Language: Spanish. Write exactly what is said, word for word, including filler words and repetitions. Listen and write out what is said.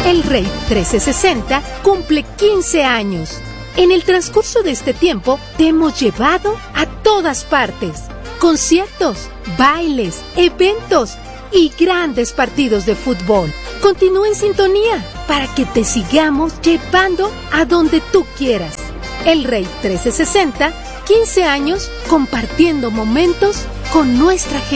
El Rey trescientos sesenta cumple quince años. En el transcurso de este tiempo te hemos llevado a todas partes. Conciertos, bailes, eventos y grandes partidos de fútbol. Continúa en sintonía para que te sigamos llevando a donde tú quieras. El Rey trescientos sesenta, quince años compartiendo momentos con nuestra gente.